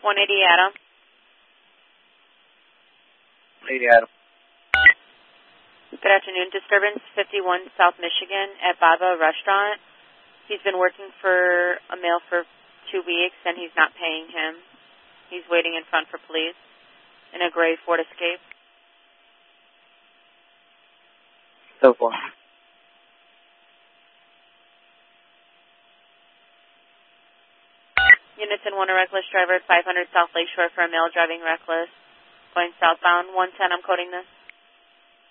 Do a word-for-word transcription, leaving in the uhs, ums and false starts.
one eighty Adam. eighty Adam. Good afternoon. Disturbance fifty-one South Michigan at Baba Restaurant. He's been working for a male for two weeks and he's not paying him. He's waiting in front for police in a gray Ford Escape. So far. Unison one, a reckless driver at five hundred South Lakeshore for a male driving reckless. Going southbound, one ten, I'm coding this.